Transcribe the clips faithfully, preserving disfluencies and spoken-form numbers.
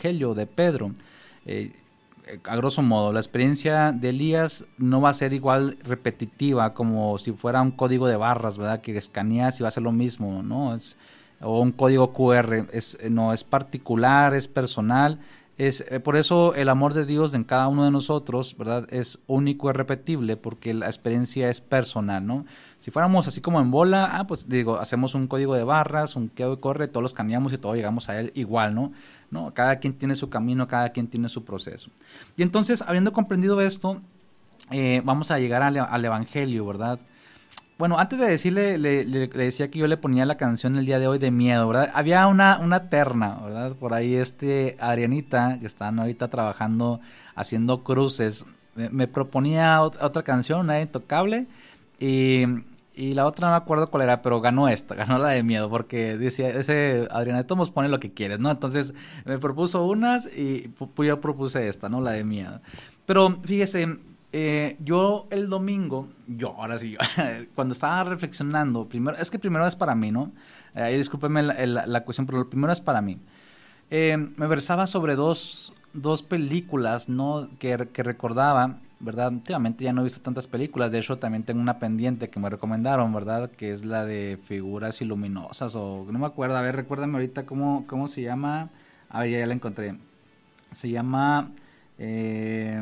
Evangelio de Pedro. Eh, a grosso modo, la experiencia de Elías no va a ser igual repetitiva como si fuera un código de barras, ¿verdad? Que escaneas y va a ser lo mismo, ¿no? Es, o un código cu erre, es, no, es particular, es personal. Es, eh, por eso el amor de Dios en cada uno de nosotros, ¿verdad? Es único y repetible porque la experiencia es personal, ¿no? Si fuéramos así como en bola, ah, pues digo, hacemos un código de barras, un código de corre, todos los cambiamos y todos llegamos a él igual, ¿no? ¿no? Cada quien tiene su camino, cada quien tiene su proceso. Y entonces, habiendo comprendido esto, eh, vamos a llegar al, al Evangelio, ¿verdad? Bueno, antes de decirle, le, le, le decía que yo le ponía la canción el día de hoy de miedo, ¿verdad? Había una, una terna, ¿verdad? Por ahí este Adrianita, que están ahorita trabajando, haciendo cruces, me, me proponía otra canción, una Intocable, y, y la otra no me acuerdo cuál era, pero ganó esta, ganó la de miedo, porque decía, ese Adrianita, todos pone lo que quieres, ¿no? Entonces me propuso unas y yo propuse esta, ¿no? La de miedo. Pero fíjese, Eh, yo el domingo, yo ahora sí, cuando estaba reflexionando, primero, es que primero es para mí, ¿no? Eh, discúlpeme la, la, la cuestión, pero lo primero es para mí. Eh, me versaba sobre dos, dos películas, ¿no? Que, que recordaba, ¿verdad? Últimamente ya no he visto tantas películas, de hecho también tengo una pendiente que me recomendaron, ¿verdad? Que es la de Figuras Iluminosas, o no me acuerdo, a ver, recuérdame ahorita cómo, cómo se llama. A ver, ya, ya la encontré. Se llama... Eh,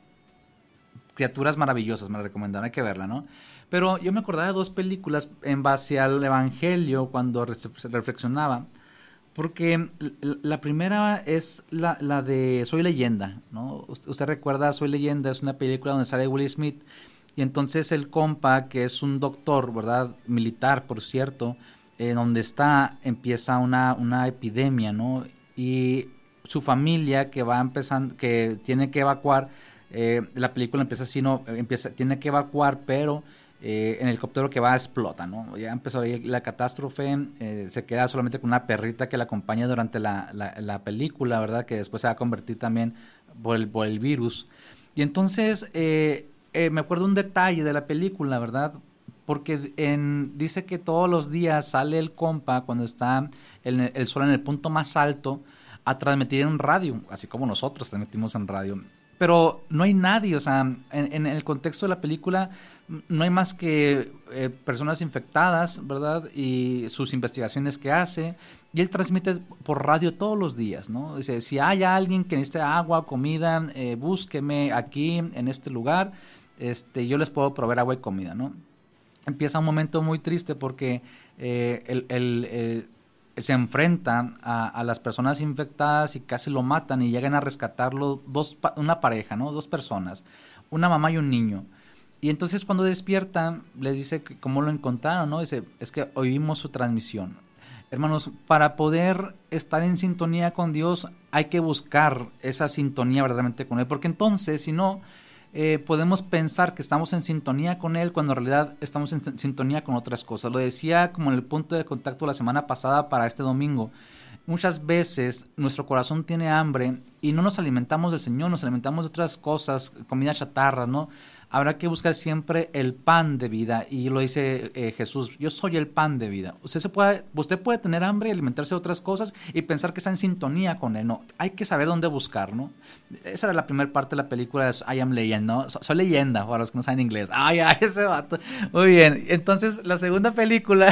Criaturas Maravillosas, me la recomendaron, hay que verla, ¿no? Pero yo me acordaba de dos películas en base al Evangelio cuando re- reflexionaba, porque la primera es la, la de Soy Leyenda, ¿no? Usted, usted recuerda Soy Leyenda, es una película donde sale Will Smith, y entonces el compa, que es un doctor, ¿verdad? Militar, por cierto, eh, donde está, empieza una, una epidemia, ¿no? Y su familia que va empezando, que tiene que evacuar. Eh, la película empieza así, no, empieza, tiene que evacuar, pero eh, el helicóptero que va explota, ¿no? Ya empezó ahí la catástrofe, eh, se queda solamente con una perrita que la acompaña durante la, la, la película, ¿verdad? Que después se va a convertir también por el, por el virus. Y entonces, eh, eh, me acuerdo un detalle de la película, ¿verdad? Porque en, dice que todos los días sale el compa cuando está el, el sol en el punto más alto a transmitir en radio, así como nosotros transmitimos en radio. Pero no hay nadie, o sea, en, en el contexto de la película no hay más que eh, personas infectadas, ¿verdad? Y sus investigaciones que hace. Y él transmite por radio todos los días, ¿no? Dice, si hay alguien que necesite agua, comida, eh, búsqueme aquí, en este lugar, este, yo les puedo proveer agua y comida, ¿no? Empieza un momento muy triste porque eh, el... el, el se enfrentan a, a las personas infectadas y casi lo matan y llegan a rescatarlo dos, una pareja, ¿no? Dos personas, una mamá y un niño. Y entonces cuando despiertan, les dice que cómo lo encontraron, ¿no? Dice, es que oímos su transmisión. Hermanos, para poder estar en sintonía con Dios hay que buscar esa sintonía verdaderamente con Él, porque entonces, si no, eh, podemos pensar que estamos en sintonía con Él cuando en realidad estamos en sintonía con otras cosas. Lo decía como en el punto de contacto la semana pasada para este domingo. Muchas veces nuestro corazón tiene hambre y no nos alimentamos del Señor, nos alimentamos de otras cosas, comida chatarra, ¿no? Habrá que buscar siempre el pan de vida, y lo dice eh, Jesús, yo soy el pan de vida. Usted se puede, usted puede tener hambre y alimentarse de otras cosas y pensar que está en sintonía con Él, no, hay que saber dónde buscar, ¿no? Esa era la primera parte de la película, es I am Legend, ¿no? So, soy leyenda, para los que no saben inglés. Ay, ay, ese vato. Muy bien, entonces la segunda película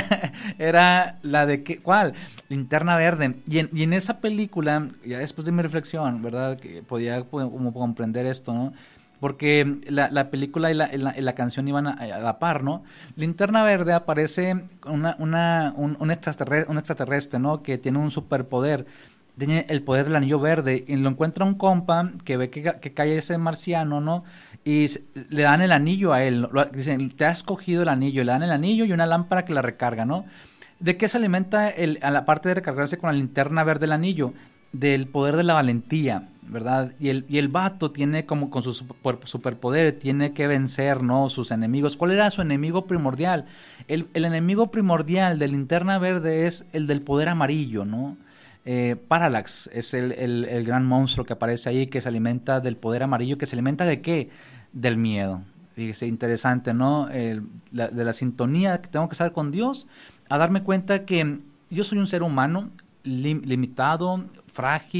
era la de, ¿qué? ¿Cuál? Linterna Verde. Y en, y en esa película, ya después de mi reflexión, ¿verdad? Que podía como comprender esto, ¿no? Porque la, la película y la, la, la canción iban a, a la par, ¿no? Linterna Verde aparece una, una, un, un, extraterrestre, un extraterrestre, ¿no? Que tiene un superpoder, tiene el poder del anillo verde, y lo encuentra un compa que ve que, que cae ese marciano, ¿no? Y se, le dan el anillo a él, lo, dicen, te has cogido el anillo, le dan el anillo y una lámpara que la recarga, ¿no? ¿De qué se alimenta el, a la parte de recargarse con la linterna verde el anillo? Del poder de la valentía, ¿verdad? Y el, y el vato tiene como con su super, superpoder, tiene que vencer, ¿no? Sus enemigos. ¿Cuál era su enemigo primordial? El, el enemigo primordial de Linterna Verde es el del poder amarillo, ¿no? Eh, Parallax es el, el, el gran monstruo que aparece ahí, que se alimenta del poder amarillo. ¿Que se alimenta de qué? Del miedo. Fíjese, interesante, ¿no? El, la, de la sintonía que tengo que estar con Dios, a darme cuenta que yo soy un ser humano lim, limitado, frágil,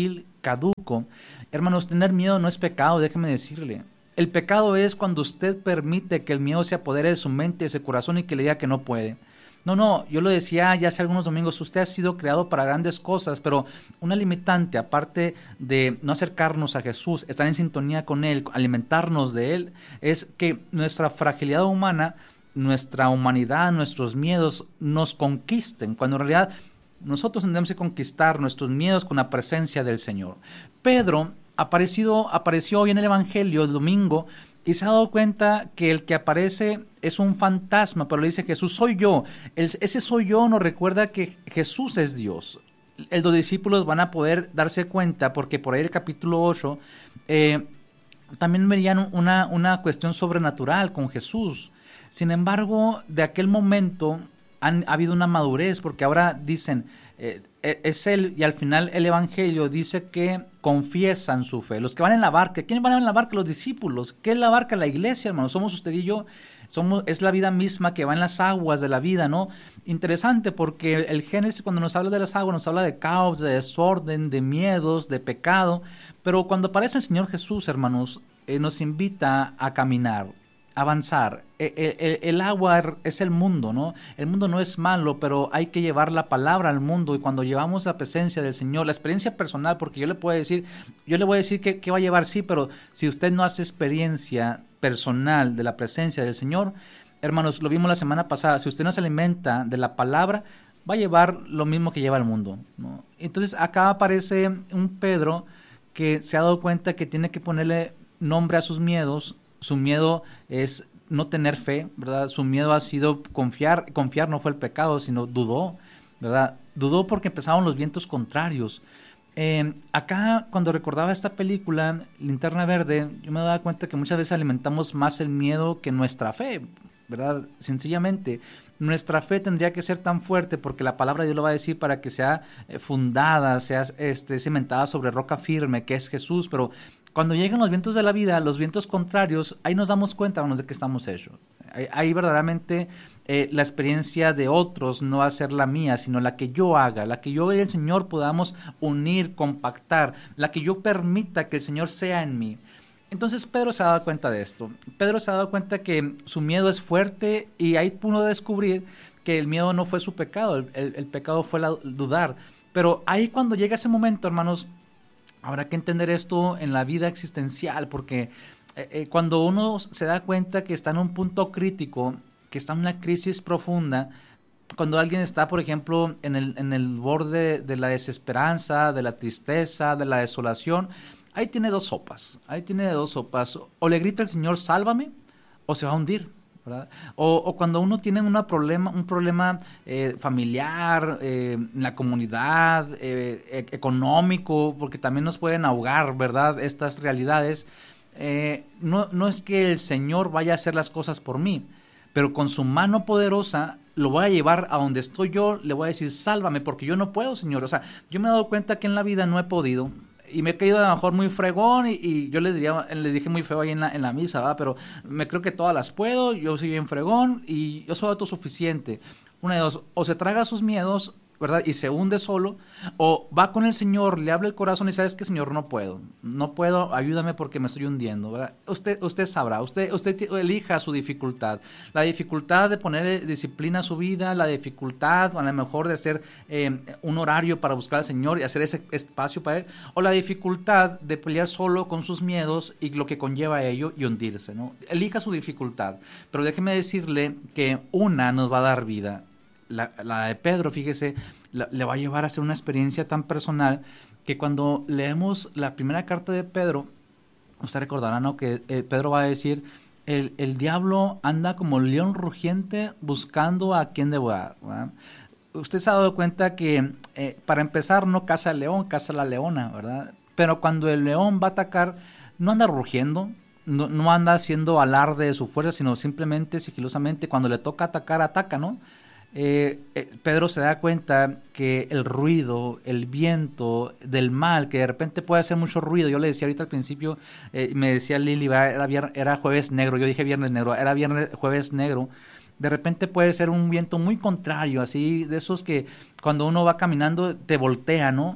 caduco. Hermanos, tener miedo no es pecado, déjeme decirle. El pecado es cuando usted permite que el miedo se apodere de su mente, de su corazón y que le diga que no puede. No, no, yo lo decía ya hace algunos domingos, usted ha sido creado para grandes cosas, pero una limitante, aparte de no acercarnos a Jesús, estar en sintonía con Él, alimentarnos de Él, es que nuestra fragilidad humana, nuestra humanidad, nuestros miedos nos conquisten, cuando en realidad nosotros tendremos que conquistar nuestros miedos con la presencia del Señor. Pedro aparecido, apareció hoy en el Evangelio el domingo y se ha dado cuenta que el que aparece es un fantasma, pero le dice Jesús, soy yo. El, ese soy yo nos recuerda que Jesús es Dios. El, los discípulos van a poder darse cuenta porque por ahí el capítulo ocho eh, también verían una, una cuestión sobrenatural con Jesús. Sin embargo, de aquel momento han, ha habido una madurez porque ahora dicen, eh, es Él, y al final el Evangelio dice que confiesan su fe. Los que van en la barca, ¿quiénes van en la barca? Los discípulos. ¿Qué es la barca? La iglesia, hermano. Somos usted y yo. Somos, es la vida misma que va en las aguas de la vida, ¿no? Interesante porque el Génesis, cuando nos habla de las aguas, nos habla de caos, de desorden, de miedos, de pecado. Pero cuando aparece el Señor Jesús, hermanos, eh, nos invita a caminar, avanzar. El, el, el agua es el mundo, ¿no? El mundo no es malo, pero hay que llevar la palabra al mundo, y cuando llevamos la presencia del Señor, la experiencia personal, porque yo le puedo decir, yo le voy a decir que, que va a llevar, sí, pero si usted no hace experiencia personal de la presencia del Señor, hermanos, lo vimos la semana pasada, si usted no se alimenta de la palabra, va a llevar lo mismo que lleva el mundo, ¿no? Entonces acá aparece un Pedro que se ha dado cuenta que tiene que ponerle nombre a sus miedos. Su miedo es no tener fe, ¿verdad? Su miedo ha sido confiar. Confiar no fue el pecado, sino dudó, ¿verdad? Dudó porque empezaron los vientos contrarios. Eh, acá, cuando recordaba esta película, Linterna Verde, yo me daba cuenta que muchas veces alimentamos más el miedo que nuestra fe, ¿verdad? Sencillamente, nuestra fe tendría que ser tan fuerte porque la palabra de Dios lo va a decir para que sea fundada, sea este, cimentada sobre roca firme, que es Jesús, pero cuando llegan los vientos de la vida, los vientos contrarios, ahí nos damos cuenta, hermanos, de qué estamos hechos. Ahí, ahí verdaderamente eh, la experiencia de otros no va a ser la mía, sino la que yo haga, la que yo y el Señor podamos unir, compactar, la que yo permita que el Señor sea en mí. Entonces Pedro se ha dado cuenta de esto. Pedro se ha dado cuenta que su miedo es fuerte y ahí pudo descubrir que el miedo no fue su pecado, el, el, el pecado fue la, el dudar. Pero ahí cuando llega ese momento, hermanos, habrá que entender esto en la vida existencial, porque eh, eh, cuando uno se da cuenta que está en un punto crítico, que está en una crisis profunda, cuando alguien está, por ejemplo, en el, en el borde de la desesperanza, de la tristeza, de la desolación, ahí tiene dos sopas, ahí tiene dos sopas, o le grita al Señor, sálvame, o se va a hundir, ¿verdad? O, o cuando uno tiene una problema, un problema eh, familiar, eh, en la comunidad, eh, e- económico, porque también nos pueden ahogar, ¿verdad? Estas realidades, eh, no, no es que el Señor vaya a hacer las cosas por mí, pero con su mano poderosa lo voy a llevar a donde estoy yo, le voy a decir, sálvame, porque yo no puedo, Señor. O sea, yo me he dado cuenta que en la vida no he podido, y me he caído a lo mejor muy fregón, y, y yo les diría, les dije muy feo ahí en la, en la misa, ¿verdad? Pero me creo que todas las puedo, yo soy bien fregón, y yo soy autosuficiente. Una de dos, o se traga sus miedos, ¿verdad? Y se hunde solo, o va con el Señor, le habla el corazón y sabes que, Señor, no puedo, no puedo, ayúdame porque me estoy hundiendo, ¿verdad? Usted, usted sabrá, usted, usted elija su dificultad, la dificultad de poner disciplina a su vida, la dificultad a lo mejor de hacer eh, un horario para buscar al Señor y hacer ese espacio para Él, o la dificultad de pelear solo con sus miedos y lo que conlleva a ello y hundirse, ¿no? Elija su dificultad, pero déjeme decirle que una nos va a dar vida. La, la de Pedro, fíjese, la, le va a llevar a hacer una experiencia tan personal que cuando leemos la primera carta de Pedro, usted recordará, ¿no? Que eh, Pedro va a decir, el, el diablo anda como león rugiente buscando a quien devorar, ¿verdad? Usted se ha dado cuenta que eh, para empezar no caza el león, caza la leona, ¿verdad? Pero cuando el león va a atacar, no anda rugiendo, no, no anda haciendo alarde de su fuerza, sino simplemente, sigilosamente, cuando le toca atacar, ataca, ¿no? Eh, eh, Pedro se da cuenta que el ruido, el viento del mal, que de repente puede hacer mucho ruido. Yo le decía ahorita al principio, eh, me decía Lili, era, vier- era jueves negro, yo dije viernes negro, era viernes, jueves negro. De repente puede ser un viento muy contrario, así de esos que cuando uno va caminando te voltea, ¿no?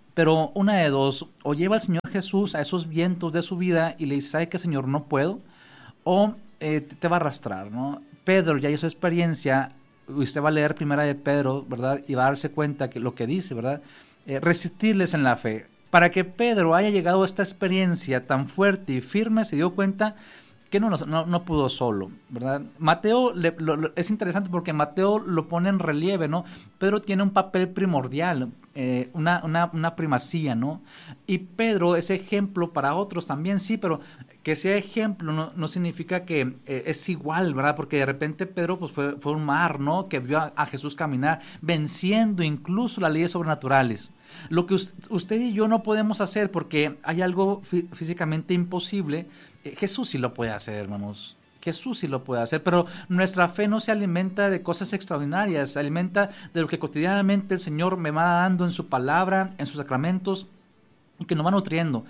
Pero una de dos, o lleva al Señor Jesús a esos vientos de su vida y le dice, ¿sabe qué, Señor? No puedo. O eh, te va a arrastrar, ¿no? Pedro ya hizo experiencia, usted va a leer primera de Pedro, ¿verdad? Y va a darse cuenta que lo que dice, ¿verdad? Eh, resistirles en la fe. Para que Pedro haya llegado a esta experiencia tan fuerte y firme, se dio cuenta que no, no, no pudo solo, ¿verdad? Mateo le, lo, lo, es interesante porque Mateo lo pone en relieve, ¿no? Pedro tiene un papel primordial, eh, una, una, una primacía, ¿no? Y Pedro es ejemplo para otros también, sí, pero que sea ejemplo no, no significa que eh, es igual, ¿verdad? Porque de repente Pedro pues fue, fue un mar, ¿no? Que vio a, a Jesús caminar, venciendo incluso las leyes sobrenaturales. Lo que usted y yo no podemos hacer porque hay algo fí- físicamente imposible, eh, Jesús sí lo puede hacer, hermanos. Jesús sí lo puede hacer, pero nuestra fe no se alimenta de cosas extraordinarias, se alimenta de lo que cotidianamente el Señor me va dando en su palabra, en sus sacramentos, y que nos va nutriendo.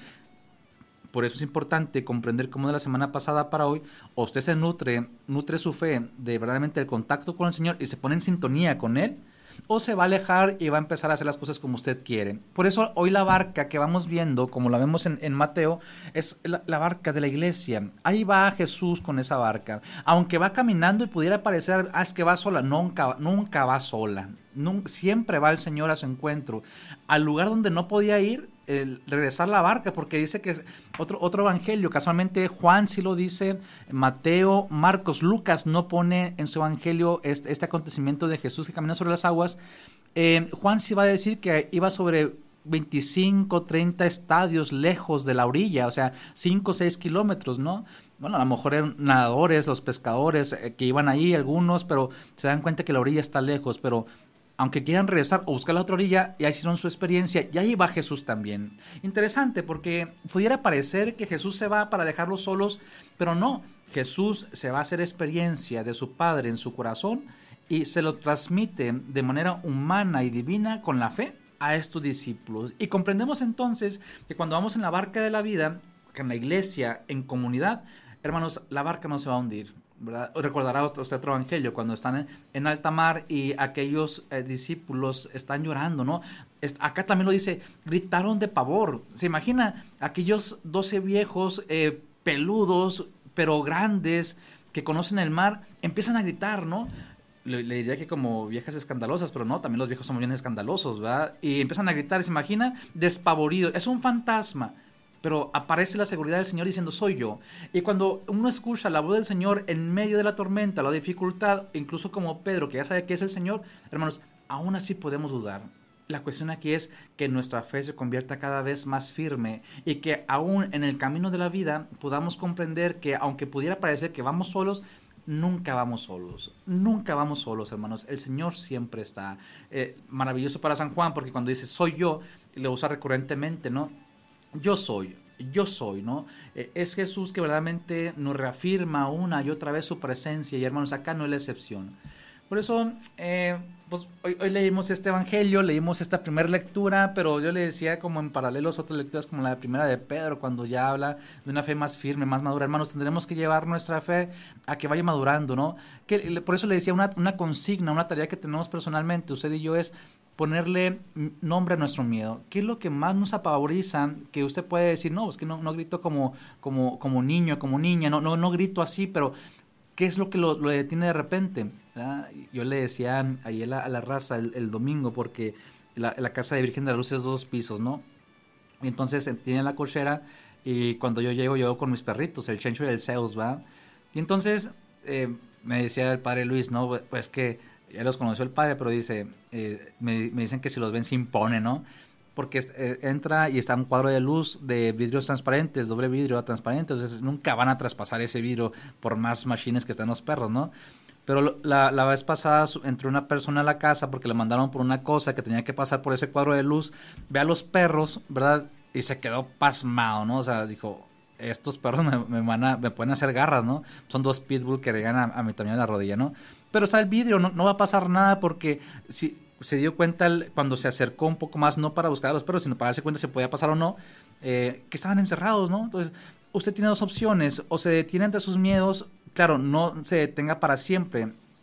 Por eso es importante comprender cómo de la semana pasada para hoy, o usted se nutre, nutre su fe de verdaderamente el contacto con el Señor y se pone en sintonía con Él, o se va a alejar y va a empezar a hacer las cosas como usted quiere. Por eso hoy la barca que vamos viendo, como la vemos en, en Mateo, es la, la barca de la iglesia. Ahí va Jesús con esa barca. Aunque va caminando y pudiera parecer, ah, es que va sola, nunca, nunca va sola. Nunca, siempre va el Señor a su encuentro. Al lugar donde no podía ir, el regresar la barca, porque dice que es otro, otro evangelio, casualmente Juan sí lo dice, Mateo, Marcos, Lucas no pone en su evangelio este, este acontecimiento de Jesús que camina sobre las aguas. eh, Juan sí va a decir que iba sobre veinticinco, treinta estadios lejos de la orilla, o sea, cinco o seis kilómetros, ¿no? Bueno, a lo mejor eran nadadores, los pescadores eh, que iban ahí, algunos, pero se dan cuenta que la orilla está lejos, pero aunque quieran regresar o buscar la otra orilla, ya hicieron su experiencia y ahí va Jesús también. Interesante, porque pudiera parecer que Jesús se va para dejarlos solos, pero no. Jesús se va a hacer experiencia de su Padre en su corazón y se lo transmite de manera humana y divina con la fe a estos discípulos. Y comprendemos entonces que cuando vamos en la barca de la vida, en la iglesia, en comunidad, hermanos, la barca no se va a hundir, ¿verdad? Recordará usted otro evangelio cuando están en, en alta mar y aquellos eh, discípulos están llorando, ¿no? Es, acá también lo dice, gritaron de pavor. ¿Se imagina aquellos doce viejos eh, peludos pero grandes que conocen el mar? Empiezan a gritar, ¿no? Le, le diría que como viejas escandalosas, pero no, también los viejos son bien escandalosos, ¿verdad? Y empiezan a gritar, se imagina, despavorido. Es un fantasma. Pero aparece la seguridad del Señor diciendo, soy yo. Y cuando uno escucha la voz del Señor en medio de la tormenta, la dificultad, incluso como Pedro, que ya sabe que es el Señor, hermanos, aún así podemos dudar. La cuestión aquí es que nuestra fe se convierta cada vez más firme y que aún en el camino de la vida podamos comprender que aunque pudiera parecer que vamos solos, nunca vamos solos, nunca vamos solos, hermanos. El Señor siempre está. Eh, maravilloso para San Juan, porque cuando dice, soy yo, lo usa recurrentemente, ¿no? Yo soy, yo soy, ¿no? Eh, es Jesús que verdaderamente nos reafirma una y otra vez su presencia y hermanos, acá no es la excepción. Por eso, eh, pues hoy, hoy leímos este evangelio, leímos esta primera lectura, pero yo le decía como en paralelos otras lecturas como la primera de Pedro, cuando ya habla de una fe más firme, más madura. Hermanos, tendremos que llevar nuestra fe a que vaya madurando, ¿no? Que, por eso le decía una, una consigna, una tarea que tenemos personalmente, usted y yo, es ponerle nombre a nuestro miedo. ¿Qué es lo que más nos apavoriza? Que usted puede decir, no, es que no, no grito como, como, como niño, como niña, no, no, no grito así, pero ¿qué es lo que lo, lo detiene de repente? ¿Ah? Yo le decía ahí a la, a la raza el, el domingo, porque la, la casa de Virgen de la Luz es dos pisos, ¿no? Y entonces tiene la cochera y cuando yo llego, llego con mis perritos, el Chencho y el Zeus, ¿va? Y entonces eh, me decía el padre Luis, ¿no? Pues que ya los conoció el padre, pero dice, eh, me, me dicen que si los ven se impone, ¿no? Porque eh, entra y está un cuadro de luz de vidrios transparentes, doble vidrio transparente, entonces nunca van a traspasar ese vidrio por más machines que están los perros, ¿no? Pero la, la vez pasada entró una persona a la casa porque le mandaron por una cosa que tenía que pasar por ese cuadro de luz, ve a los perros, ¿verdad? Y se quedó pasmado, ¿no? O sea, dijo, estos perros me, me van a, me pueden hacer garras, ¿no? Son dos pitbull que llegan a, a mi tamaño de la rodilla, ¿no? Pero está el vidrio, no, no va a pasar nada porque si se dio cuenta el, cuando se acercó un poco más, no para buscar a los perros, sino para darse cuenta si podía pasar o no, eh, que estaban encerrados, ¿no? Entonces, usted tiene dos opciones, o se detiene ante sus miedos, claro, no se detenga para siempre,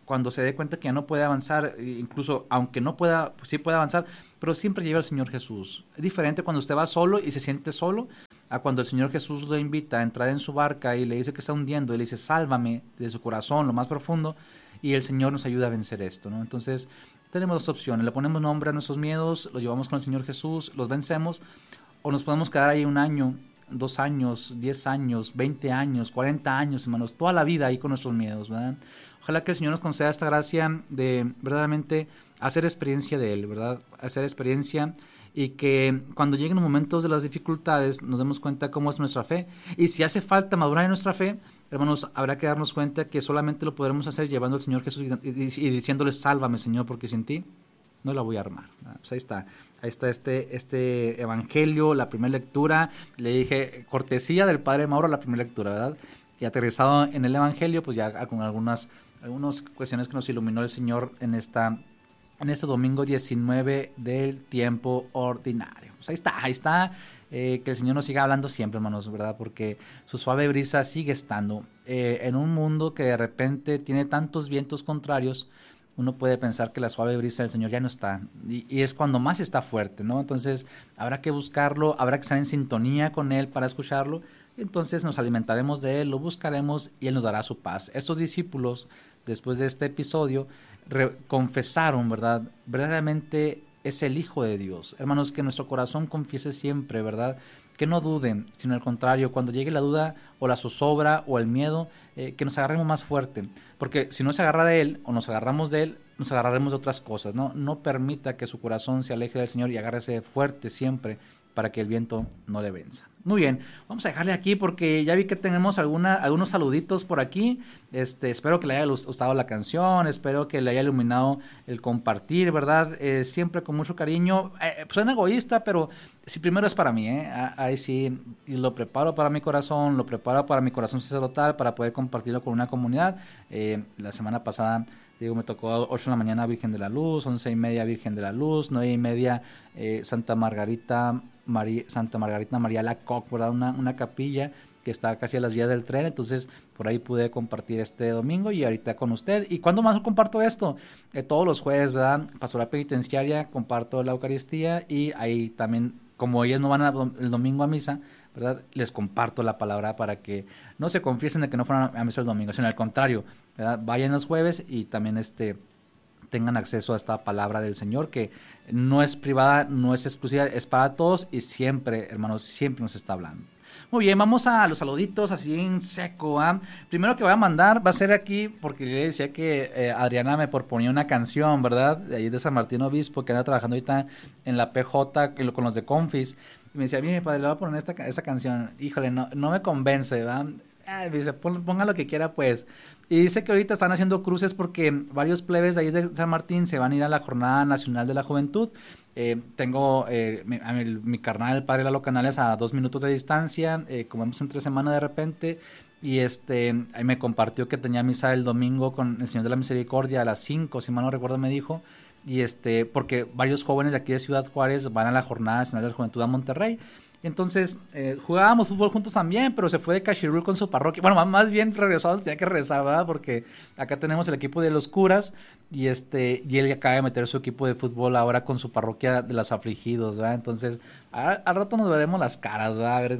cuando se dé cuenta que ya no puede avanzar, incluso aunque no pueda, pues sí puede avanzar, pero siempre lleva al Señor Jesús. Es diferente cuando usted va solo y se siente solo, a cuando el Señor Jesús lo invita a entrar en su barca y le dice que está hundiendo, y le dice, sálvame, de su corazón, lo más profundo, y el Señor nos ayuda a vencer esto, ¿no? Entonces, tenemos dos opciones: le ponemos nombre a nuestros miedos, los llevamos con el Señor Jesús, los vencemos, o nos podemos quedar ahí un año, dos años, diez años, veinte años, cuarenta años, hermanos, toda la vida ahí con nuestros miedos, ¿verdad? Ojalá que el Señor nos conceda esta gracia de verdaderamente hacer experiencia de Él, ¿verdad? Hacer experiencia, y que cuando lleguen los momentos de las dificultades nos demos cuenta cómo es nuestra fe. Y si hace falta madurar en nuestra fe, hermanos, habrá que darnos cuenta que solamente lo podremos hacer llevando al Señor Jesús y, y, y diciéndole, sálvame, Señor, porque sin ti no la voy a armar. Pues ahí está, ahí está este, este evangelio, la primera lectura. Le dije, cortesía del Padre Mauro, la primera lectura, ¿verdad? Y aterrizado en el evangelio, pues ya con algunas, algunas cuestiones que nos iluminó el Señor en esta, en este domingo diecinueve del tiempo ordinario. Pues ahí está, ahí está. Eh, que el Señor nos siga hablando siempre, hermanos, ¿verdad? Porque su suave brisa sigue estando. Eh, en un mundo que de repente tiene tantos vientos contrarios, uno puede pensar que la suave brisa del Señor ya no está, y, y es cuando más está fuerte, ¿no? Entonces habrá que buscarlo, habrá que estar en sintonía con Él para escucharlo, y entonces nos alimentaremos de Él, lo buscaremos y Él nos dará su paz. Estos discípulos, después de este episodio, re- confesaron, ¿verdad? Verdaderamente es el Hijo de Dios. Hermanos, que nuestro corazón confiese siempre, ¿verdad? Que no duden, sino al contrario, cuando llegue la duda o la zozobra o el miedo, eh, que nos agarremos más fuerte, porque si no se agarra de Él o nos agarramos de Él, nos agarraremos de otras cosas, ¿no? No permita que su corazón se aleje del Señor y agárrese fuerte siempre para que el viento no le venza. Muy bien, vamos a dejarle aquí porque ya vi que tenemos alguna, algunos saluditos por aquí. Este, espero que le haya gustado la canción, espero que le haya iluminado el compartir, ¿verdad? Eh, siempre con mucho cariño. Eh, suena egoísta, pero si primero es para mí, ¿eh? Ahí sí, y lo preparo para mi corazón, lo preparo para mi corazón sacerdotal, para poder compartirlo con una comunidad. Eh, la semana pasada, digo, me tocó ocho de la mañana Virgen de la Luz, once y media Virgen de la Luz, nueve y media eh, Santa Margarita María, Santa Margarita María Lacoque, ¿verdad? Una, una capilla que está casi a las vías del tren. Entonces por ahí pude compartir este domingo y ahorita con usted. ¿Y cuándo más comparto esto? Eh, todos los jueves, ¿verdad? Pastoral penitenciaria, comparto la Eucaristía, y ahí también, como ellos no van a, el domingo a misa, ¿verdad? Les comparto la palabra para que no se confiesen de que no fueron a misa el domingo, sino al contrario, ¿verdad? Vayan los jueves y también este tengan acceso a esta palabra del Señor, que no es privada, no es exclusiva, es para todos y siempre, hermanos, siempre nos está hablando. Muy bien, vamos a los saluditos así en seco, ¿eh? Primero que voy a mandar va a ser aquí, porque le decía que eh, Adriana me proponía una canción, ¿verdad? De ahí de San Martín Obispo, que anda trabajando ahorita en la P J con los de Confis. Y me decía, mire, padre, le voy a poner esta, esta canción. Híjole, no, no me convence, ¿verdad? Ay, dice, ponga lo que quiera, pues. Y dice que ahorita están haciendo cruces porque varios plebes de ahí de San Martín se van a ir a la Jornada Nacional de la Juventud. Eh, tengo eh, mi, mi, mi carnal, el padre Lalo Canales, a dos minutos de distancia, eh, comemos entre semana de repente, y este ahí me compartió que tenía misa el domingo con el Señor de la Misericordia a las cinco, si mal no recuerdo me dijo, y este porque varios jóvenes de aquí de Ciudad Juárez van a la Jornada Nacional de la Juventud a Monterrey. Entonces eh, jugábamos fútbol juntos también, pero se fue de cachirul con su parroquia. Bueno, más bien regresó, tenía que regresar, ¿verdad? Porque acá tenemos el equipo de los curas, y este y él acaba de meter su equipo de fútbol ahora con su parroquia de los afligidos, ¿verdad? Entonces a, al rato nos veremos las caras, ¿verdad? A ver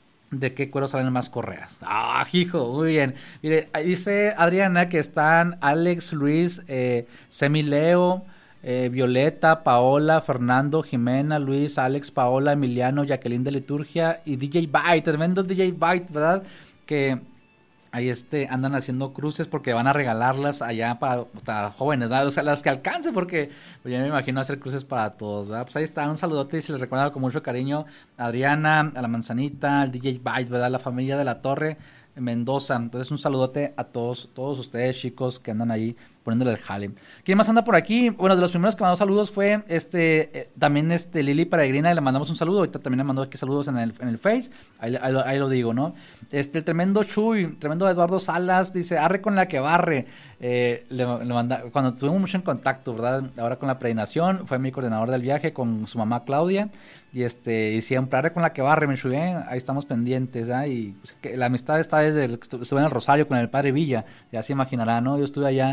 de qué cuero salen más correas. ¡Ah, hijo! Muy bien. Mire, dice Adriana que están Alex, Luis, eh, Semileo, Eh, Violeta, Paola, Fernando, Jimena, Luis, Alex, Paola, Emiliano, Jacqueline de Liturgia y D J Byte, tremendo D J Byte, ¿verdad? Que ahí este andan haciendo cruces porque van a regalarlas allá para, para jóvenes, ¿verdad? O sea, las que alcance, porque pues, yo me imagino hacer cruces para todos, ¿verdad? Pues ahí está, un saludote y se les recuerda con mucho cariño a Adriana, a la Manzanita, al D J Byte, ¿verdad? La familia de la Torre Mendoza. Entonces un saludote a todos, todos ustedes, chicos, que andan ahí poniéndole el jale. ¿Quién más anda por aquí? Bueno, de los primeros que mandó saludos fue este eh, también este Lili Peregrina, y le mandamos un saludo. Ahorita también le mandó aquí saludos en el, en el Face. Ahí, ahí, ahí lo digo, ¿no? Este, el tremendo Chuy, tremendo Eduardo Salas, dice, arre con la que barre. Eh, le, le manda, cuando estuvimos mucho en contacto, ¿verdad? Ahora con la peregrinación, fue mi coordinador del viaje con su mamá Claudia. Y este, y siempre arre con la que barre, mi Chuy, ¿eh? Ahí estamos pendientes, ¿eh? Y pues, que la amistad está desde el, estuve en el Rosario con el padre Villa, ya se imaginará, ¿no? Yo estuve allá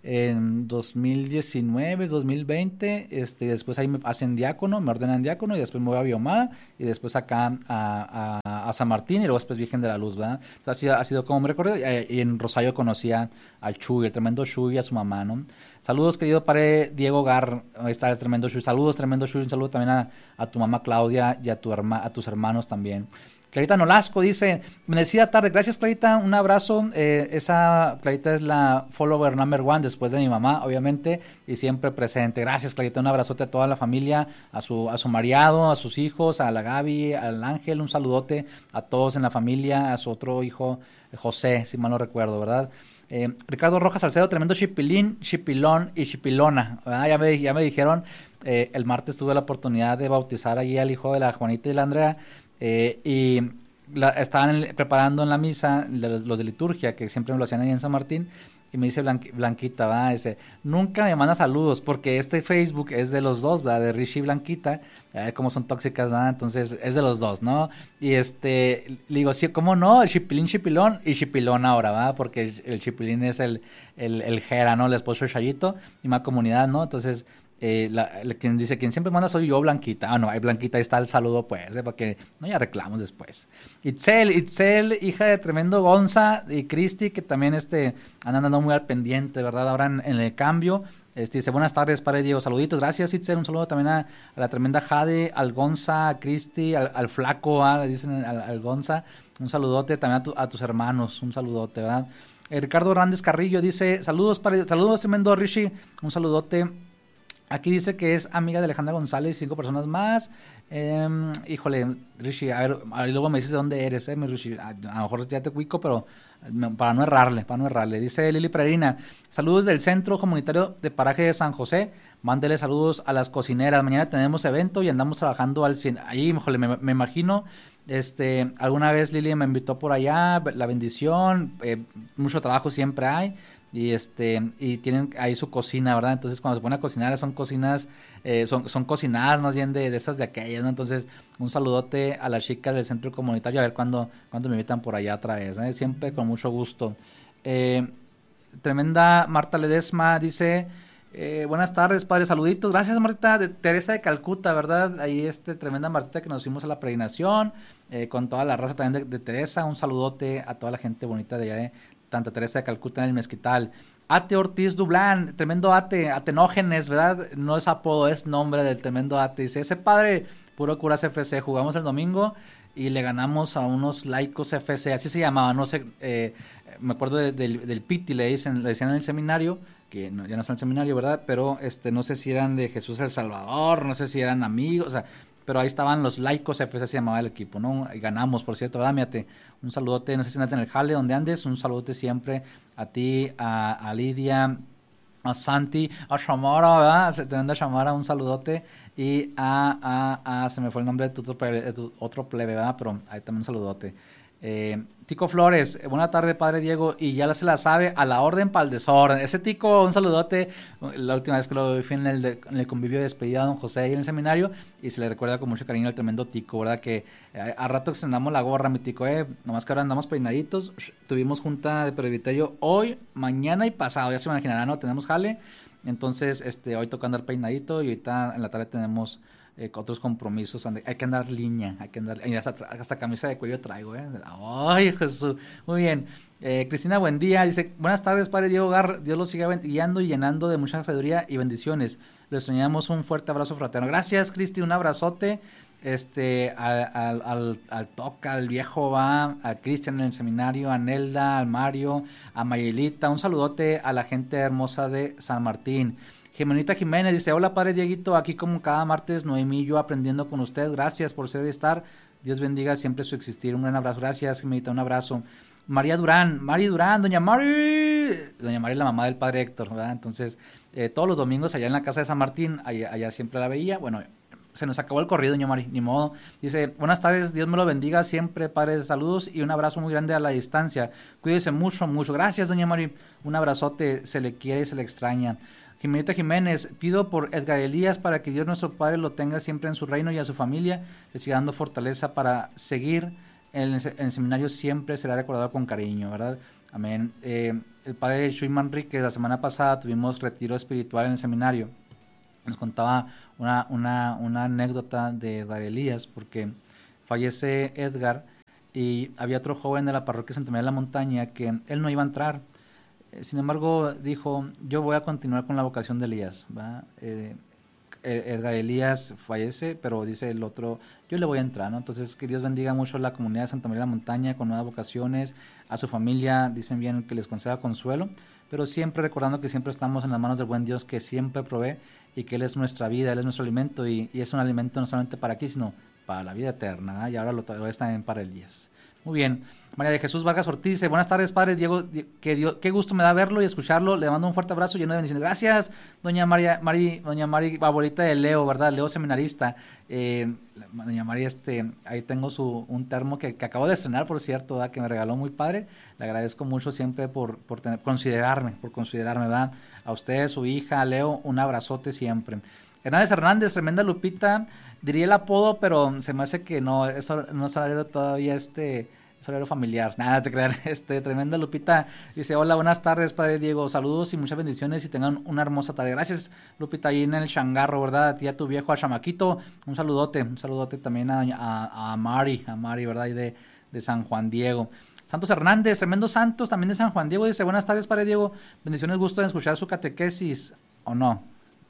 en dos mil diecinueve, dos mil veinte, este, después ahí me hacen diácono, me ordenan diácono y después me voy a Biomá y después acá a, a, a San Martín y luego después Virgen de la Luz, ¿verdad? Entonces, ha, sido, ha sido como un recorrido y, y en Rosario conocí a, al Chuy, el tremendo Chuy y a su mamá, ¿no? Saludos, querido padre Diego Gar, ahí está el tremendo Chuy, saludos, tremendo Chuy, un saludo también a, a tu mamá Claudia y a, tu herma, a tus hermanos también. Clarita Nolasco dice, bendecida tarde, gracias Clarita, un abrazo, eh, esa Clarita es la follower number one después de mi mamá, obviamente, y siempre presente, gracias Clarita, un abrazote a toda la familia, a su, a su mariado, a sus hijos, a la Gaby, al Ángel, un saludote a todos en la familia, a su otro hijo, José, si mal no recuerdo, ¿verdad? Eh, Ricardo Rojas Salcedo, tremendo chipilín, chipilón y chipilona, ¿verdad? Ya me, ya me dijeron, eh, el martes tuve la oportunidad de bautizar allí al hijo de la Juanita y la Andrea, Eh, y la, estaban en, preparando en la misa los, los de liturgia, que siempre me lo hacían ahí en San Martín, y me dice Blanqui, Blanquita, va, dice, nunca me manda saludos, porque este Facebook es de los dos, ¿verdad? De Richie y Blanquita, eh, como son tóxicas, ¿verdad? Entonces es de los dos, ¿no? Y este, le digo, sí, ¿cómo no? El chipilín, chipilón y chipilón ahora, ¿verdad? Porque el, el chipilín es el, el, el Jera, ¿no? El esposo de Chayito, y más comunidad, ¿no? Entonces, Eh, la, la, quien dice, quien siempre manda soy yo, Blanquita. Ah, no, ahí Blanquita, ahí está el saludo, pues, eh, para que no ya reclamos después. Itzel, Itzel, hija de tremendo Gonza y Cristi, que también este, andan andando muy al pendiente, ¿verdad? Ahora en, en el cambio. Este, dice, buenas tardes, padre Diego, saluditos, gracias Itzel, un saludo también a, a la tremenda Jade, al Gonza, a Cristi, al, al flaco, ¿ah? Le dicen al, al Gonza, un saludote también a, tu, a tus hermanos, un saludote, ¿verdad? Eh, Ricardo Hernández Carrillo dice, saludos, padre, saludos, tremendo Rishi, un saludote. Aquí dice que es amiga de Alejandra González y cinco personas más. Eh, híjole, Rishi, a ver, a ver, luego me dices de dónde eres, eh, mi Rishi. A, a lo mejor ya te ubico, pero para no errarle, para no errarle. Dice Lili Peregrina, saludos del Centro Comunitario de Paraje de San José. Mándele saludos a las cocineras. Mañana tenemos evento y andamos trabajando al cien. Ahí, híjole, me, me imagino, este, alguna vez Lili me invitó por allá, la bendición, eh, mucho trabajo siempre hay. Y este y tienen ahí su cocina, ¿verdad? Entonces cuando se ponen a cocinar son cocinas, eh, son, son cocinadas más bien de, de esas de aquellas, ¿no? Entonces un saludote a las chicas del centro comunitario, a ver cuándo, cuándo me invitan por allá otra vez, ¿eh? Siempre con mucho gusto. Eh, tremenda Marta Ledesma dice, eh, buenas tardes, padre, saluditos. Gracias, Marta, de Teresa de Calcuta, ¿verdad? Ahí este tremenda Martita que nos fuimos a la peregrinación, eh, con toda la raza también de, de Teresa. Un saludote a toda la gente bonita de allá de Santa Teresa de Calcuta en el Mezquital. Ate Ortiz Dublán, tremendo Ate, Atenógenes, ¿verdad? No es apodo, es nombre del tremendo Ate. Dice, ese padre, puro curas F C, jugamos el domingo y le ganamos a unos laicos F C, así se llamaba, no sé, eh, me acuerdo de, de, del Piti, le dicen, le decían en el seminario, que no, ya no está en el seminario, ¿verdad? Pero este, no sé si eran de Jesús el Salvador, no sé si eran amigos, o sea, pero ahí estaban los laicos F C, se llamaba el equipo, ¿no? Y ganamos, por cierto, ¿verdad? Mírate, un saludote, no sé si andas en el jale, donde andes, un saludote siempre a ti, a, a Lidia, a Santi, a Shamara, ¿verdad? Te manda Shamara, un saludote, y a, a, a, se me fue el nombre de tu otro plebe, de tu otro plebe, ¿verdad? Pero ahí también un saludote. Eh, Tico Flores, eh, buena tarde, padre Diego, y ya se la sabe, a la orden para el desorden. Ese Tico, un saludote, la última vez que lo vi en el, de, en el convivio de despedida de don José ahí en el seminario, y se le recuerda con mucho cariño al tremendo Tico, ¿verdad? Que eh, a rato extendamos la gorra, mi Tico, eh, nomás que ahora andamos peinaditos. Tuvimos junta de presbiterio hoy, mañana y pasado, ya se imaginarán, ¿no? Tenemos jale, entonces este hoy toca andar peinadito, y ahorita en la tarde tenemos Eh, otros compromisos, hay que andar línea, hay que andar, hasta, hasta camisa de cuello traigo, eh. Ay, Jesús, muy bien. eh, Cristina, buen día, dice, buenas tardes, padre Diego Gar, Dios los siga guiando y llenando de mucha sabiduría y bendiciones, les soñamos un fuerte abrazo fraterno. Gracias, Cristi, un abrazote, este, al, al, al, al Toca, al viejo, va, a Cristian en el seminario, a Nelda, al Mario, a Mayelita, un saludote a la gente hermosa de San Martín. Jimenita Jiménez dice, hola padre Dieguito, aquí como cada martes, Noemí y yo aprendiendo con usted, gracias por ser y estar, Dios bendiga siempre su existir, un gran abrazo, gracias Jimenita, un abrazo. María Durán, Mari Durán, doña Mari, doña Mari es la mamá del padre Héctor, ¿verdad? Entonces, eh, todos los domingos allá en la casa de San Martín, allá, allá siempre la veía, bueno, se nos acabó el corrido, doña Mari, ni modo. Dice, buenas tardes, Dios me lo bendiga siempre, padre, saludos y un abrazo muy grande a la distancia, cuídese mucho, mucho, gracias doña Mari, un abrazote, se le quiere y se le extraña. Jimenita Jiménez, pido por Edgar Elías para que Dios nuestro Padre lo tenga siempre en su reino y a su familia, le siga dando fortaleza para seguir en el, en el seminario siempre será recordado con cariño, ¿verdad? Amén. Eh, el padre Chuy Manrique, la semana pasada tuvimos retiro espiritual en el seminario. Nos contaba una, una, una anécdota de Edgar Elías, porque fallece Edgar y había otro joven de la parroquia Santa María de la Montaña que él no iba a entrar. Sin embargo, dijo, yo voy a continuar con la vocación de Elías, ¿va? Eh, Edgar Elías fallece, pero dice el otro, yo le voy a entrar, ¿no? Entonces, que Dios bendiga mucho a la comunidad de Santa María de la Montaña con nuevas vocaciones, a su familia, dicen bien que les conceda consuelo, pero siempre recordando que siempre estamos en las manos del buen Dios que siempre provee y que Él es nuestra vida, Él es nuestro alimento y, y es un alimento no solamente para aquí, sino para la vida eterna, ¿eh? Y ahora lo, lo es también para Elías. Muy bien. María de Jesús Vargas Ortiz dice, buenas tardes, padre Diego, que Dios, qué gusto me da verlo y escucharlo, le mando un fuerte abrazo lleno de bendiciones. Gracias, doña María, Mari, doña Mari, abuelita de Leo, ¿verdad? Leo seminarista. Eh, doña María, este, ahí tengo su, un termo que, que acabo de estrenar, por cierto, ¿verdad? Que me regaló muy padre. Le agradezco mucho siempre por, por tener, considerarme, por considerarme, ¿verdad? A usted, su hija, a Leo, un abrazote siempre. Hernández Hernández, tremenda Lupita, diría el apodo, pero se me hace que no, eso no es horario todavía este, es horario familiar, nada te crean, este, tremenda Lupita, dice, hola, buenas tardes, padre Diego, saludos y muchas bendiciones y tengan una hermosa tarde, gracias Lupita, ahí en el changarro, ¿verdad? A ti, a tu viejo, a Chamaquito, un saludote, un saludote también a, a, a Mari, a Mari, ¿verdad? Y de, de San Juan Diego. Santos Hernández, tremendo Santos, también de San Juan Diego, dice, buenas tardes, padre Diego, bendiciones, gusto de escuchar su catequesis, ¿o no?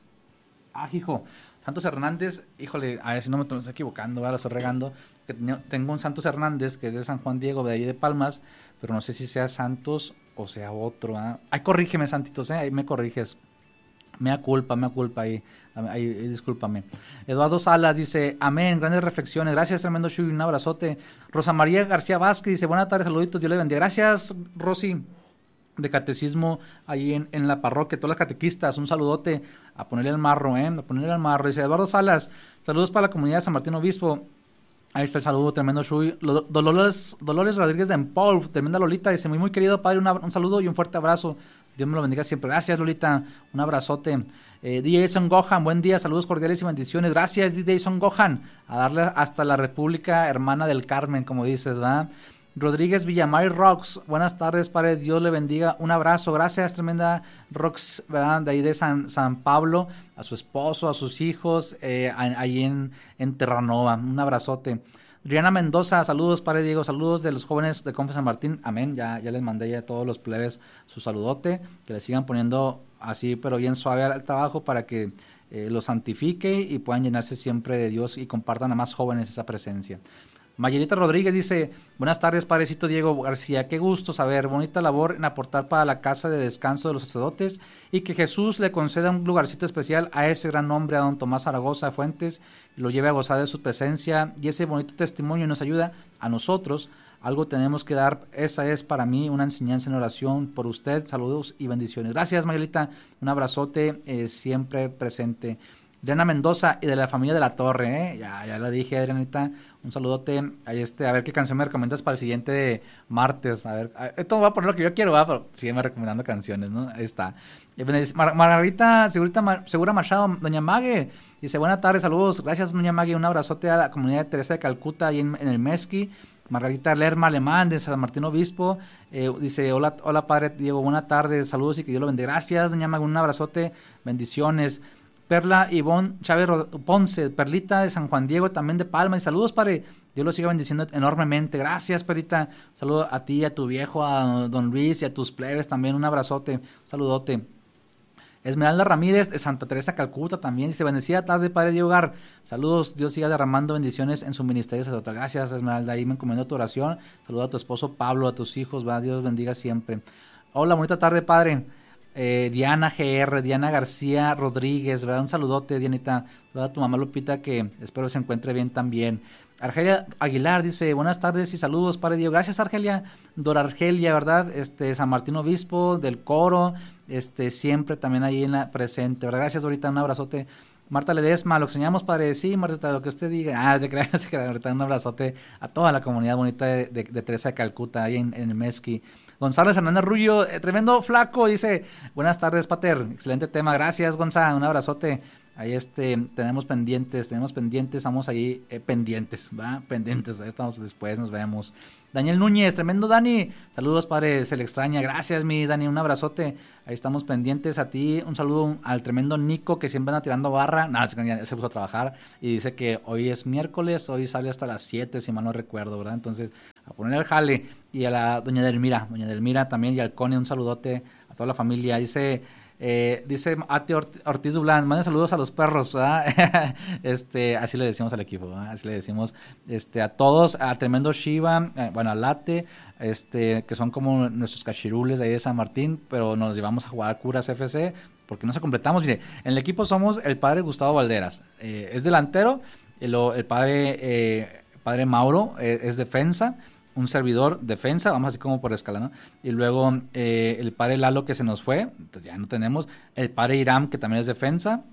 Ah, hijo, Santos Hernández, híjole, a ver si no me estoy equivocando, ¿verdad? Lo estoy regando. Que tengo un Santos Hernández que es de San Juan Diego, de ahí de Palmas, pero no sé si sea Santos o sea otro. ¿eh? Ay, corrígeme, Santitos, ¿eh? Ahí me corriges. Mea culpa, mea culpa, ahí, ahí, ahí discúlpame. Eduardo Salas dice, amén, grandes reflexiones, gracias, tremendo Chuy, un abrazote. Rosa María García Vázquez dice, buenas tardes, saluditos, Dios le bendiga. Gracias, Rosy. De catecismo ahí en, en la parroquia, todas las catequistas, un saludote, a ponerle al marro, ¿eh? A ponerle al marro. Dice Eduardo Salas, saludos para la comunidad de San Martín Obispo. Ahí está el saludo, tremendo Chuy. Dolores, Dolores Rodríguez de Empol, tremenda Lolita, dice, muy muy querido padre, una, un saludo y un fuerte abrazo. Dios me lo bendiga siempre. Gracias, Lolita, un abrazote. Eh, D J Son Gohan, buen día, saludos cordiales y bendiciones. Gracias, D J Son Gohan, a darle hasta la República Hermana del Carmen, como dices, ¿verdad? Rodríguez Villamar Rocks, buenas tardes, padre, Dios le bendiga, un abrazo, gracias, tremenda Rocks, ¿verdad? De ahí de San, San Pablo, a su esposo, a sus hijos, eh, ahí en, en Terranova, un abrazote. Rihanna Mendoza, saludos, padre Diego, saludos de los jóvenes de Confe San Martín, amén, ya, ya les mandé ya a todos los plebes su saludote, que le sigan poniendo así, pero bien suave al trabajo para que eh, los santifique y puedan llenarse siempre de Dios y compartan a más jóvenes esa presencia. Mayelita Rodríguez dice, buenas tardes, padrecito Diego García, qué gusto saber, bonita labor en aportar para la casa de descanso de los sacerdotes y que Jesús le conceda un lugarcito especial a ese gran hombre, a don Tomás Zaragoza Fuentes, y lo lleve a gozar de su presencia y ese bonito testimonio nos ayuda a nosotros, algo tenemos que dar, esa es para mí una enseñanza en oración por usted, saludos y bendiciones. Gracias Mayelita, un abrazote eh, siempre presente. Adriana Mendoza y de la familia de la Torre, ¿eh? ya, ya lo dije, Adrianita, un saludote, ahí este, a ver qué canción me recomiendas para el siguiente martes, a ver, a, esto va a poner lo que yo quiero, ¿va? Pero sígueme recomendando canciones, ¿no? Ahí está. Mar Margarita Segurita Mar Segura Machado, doña Mague, dice, buenas tardes, saludos, gracias doña Mague, un abrazote a la comunidad de Teresa de Calcuta, ahí en, en el Mezqui. Margarita Lerma Alemán de San Martín Obispo, eh, dice, hola, hola padre Diego, buenas tardes, saludos y que Dios lo bendiga, gracias doña Mague, un abrazote, bendiciones. Perla Ivonne Chávez Ponce, Perlita de San Juan Diego, también de Palma, y saludos, padre, Dios lo siga bendiciendo enormemente, gracias, Perlita, un saludo a ti, a tu viejo, a don Luis y a tus plebes también, un abrazote, un saludote. Esmeralda Ramírez de Santa Teresa Calcuta también, dice, bendecida tarde, padre Diego Gar, saludos, Dios siga derramando bendiciones en su ministerio sacerdotal, gracias Esmeralda, ahí me encomiendo tu oración, saludo a tu esposo Pablo, a tus hijos, ¿verdad? Dios bendiga siempre. Hola, bonita tarde, padre. Eh, Diana G R, Diana García Rodríguez, ¿verdad? Un saludote, Dianita, ¿verdad? A tu mamá Lupita, que espero se encuentre bien también. Argelia Aguilar dice, buenas tardes y saludos, padre Diego. Gracias, Argelia. Dora Argelia, ¿verdad? Este, San Martín Obispo, del coro, este, siempre también ahí en la presente, ¿verdad? Gracias, Dorita, un abrazote. Marta Ledesma, lo extrañamos, padre. Sí, Marta, lo que usted diga. Ah, te creas, te creas, un abrazote a toda la comunidad bonita de, de, de Teresa de Calcuta, ahí en, en el Mezqui. González Hernández Rullo, eh, tremendo flaco, dice, buenas tardes, pater, excelente tema, gracias, Gonzalo, un abrazote, ahí este, tenemos pendientes, tenemos pendientes, estamos ahí eh, pendientes, ¿va? Pendientes, ahí estamos después, nos vemos. Daniel Núñez, tremendo Dani, saludos padre, se le extraña, gracias mi Dani, un abrazote, ahí estamos pendientes a ti, un saludo al tremendo Nico que siempre anda tirando barra, no, ya se puso a trabajar y dice que hoy es miércoles, hoy sale hasta las siete si mal no recuerdo, ¿verdad? Entonces, a poner el jale, y a la doña Delmira, doña Delmira también, y al Cone, un saludote a toda la familia, dice... Eh, dice Ate Ortiz Dublán, manden saludos a los perros, ¿verdad? este, así le decimos al equipo, ¿verdad? Así le decimos este, a todos, a tremendo Shiva, eh, bueno, a Late, este, que son como nuestros cachirules de ahí de San Martín, pero nos llevamos a jugar a Curas F C, porque no se completamos. Mire, en el equipo somos el padre Gustavo Valderas, eh, es delantero, el, el padre, eh, padre Mauro eh, es defensa, un servidor defensa, vamos así como por escala, ¿no? Y luego eh, el padre Lalo que se nos fue, entonces ya no tenemos, el padre Iram que también es defensa,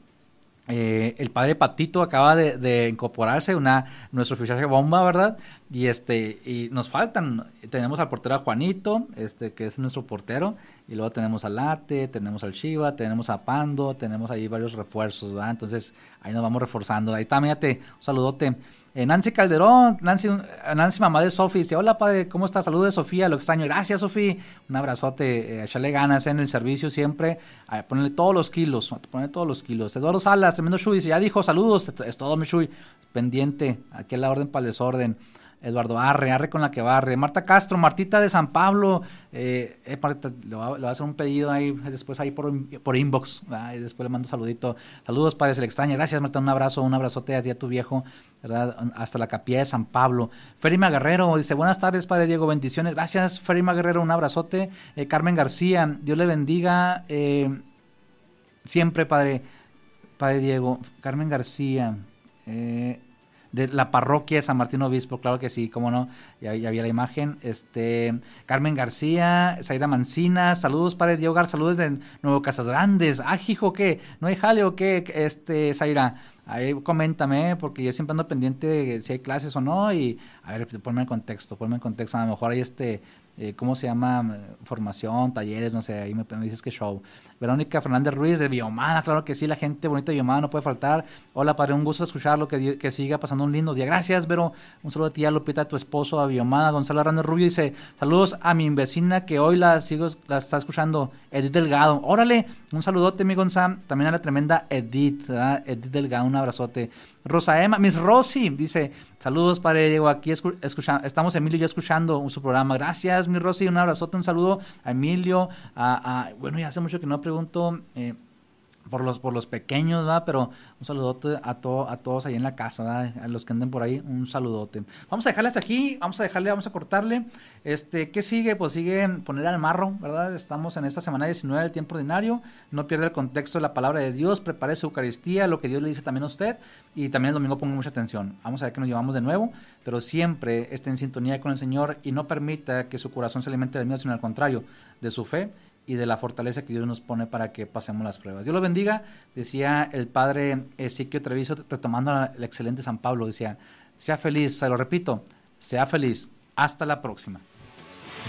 eh, el padre Patito acaba de, de incorporarse, una nuestro fichaje bomba, ¿verdad? Y este y nos faltan, tenemos al portero a Juanito, este que es nuestro portero, y luego tenemos al Late, tenemos al Shiva, tenemos a Pando, tenemos ahí varios refuerzos, ¿verdad? Entonces ahí nos vamos reforzando. Ahí está, mírate, un saludote. Eh, Nancy Calderón, Nancy, Nancy mamá de Sofi, dice, hola padre, ¿cómo estás? Saludos de Sofía, lo extraño, gracias Sofía, un abrazote, eh, echarle ganas en el servicio siempre, a ponerle todos los kilos, a ponerle todos los kilos. Eduardo Salas, tremendo Shui, dice, ya dijo, saludos, es, es todo mi Shui, pendiente, aquí en la orden para el desorden. Eduardo Arre, Arre con la que barre. Marta Castro, Martita de San Pablo. Eh, eh, Marta, le voy, a, le voy a hacer un pedido ahí después ahí por, por inbox. ¿verdad? Y después le mando un saludito. Saludos, padre, se le extraña. Gracias, Marta, un abrazo, un abrazote a ti, a tu viejo, ¿verdad? Hasta la capilla de San Pablo. Ferima Guerrero dice, buenas tardes, padre Diego, bendiciones. Gracias, Ferima Guerrero, un abrazote. Eh, Carmen García, Dios le bendiga. Eh, siempre, padre, padre Diego. Carmen García, eh... de la parroquia de San Martín Obispo, claro que sí, cómo no, ya, ya había la imagen. Este, Carmen García, Zaira Mancina, saludos padre Diego Gar, saludos de Nuevo Casas Grandes. Ah, hijo, ¿qué? ¿No hay jale o qué? Este, Zaira, ahí coméntame, porque yo siempre ando pendiente de si hay clases o no, y a ver, ponme en contexto, ponme en contexto, a lo mejor hay este, eh, ¿cómo se llama? Formación, talleres, no sé, ahí me, me dices qué show. Verónica Fernández Ruiz de Biomana, claro que sí, la gente bonita de Biomana no puede faltar. Hola padre, un gusto escucharlo, que, que siga pasando un lindo día. Gracias, Vero, un saludo a ti, a Lupita, a tu esposo, a Biomana. Gonzalo Hernández Rubio dice, saludos a mi vecina que hoy la sigo, la está escuchando, Edith Delgado. Órale, un saludote, mi Gonzalo, también a la tremenda Edith, ¿verdad? Edith Delgado, un abrazote. Rosa Emma, Miss Rosy, dice, saludos padre Diego, aquí escu escuchando, estamos Emilio y yo escuchando su programa. Gracias, mi Rosy, un abrazote, un saludo a Emilio, a, a bueno, ya hace mucho que no pregunto eh, por los por los pequeños, ¿verdad? Pero un saludote a, to, a todos ahí en la casa, ¿verdad? A los que anden por ahí, un saludote. Vamos a dejarle hasta aquí, vamos a dejarle, vamos a cortarle. Este, ¿qué sigue? Pues sigue poner al marro, ¿verdad? Estamos en esta semana diecinueve del tiempo ordinario, no pierda el contexto de la palabra de Dios, prepare su Eucaristía, lo que Dios le dice también a usted, y también el domingo ponga mucha atención. Vamos a ver que nos llevamos de nuevo, pero siempre esté en sintonía con el Señor y no permita que su corazón se alimente del miedo, sino al contrario, de su fe y de la fortaleza que Dios nos pone para que pasemos las pruebas. Dios los bendiga, decía el padre Ezequiel Treviso, retomando el excelente San Pablo, decía, sea feliz, se lo repito, sea feliz, hasta la próxima.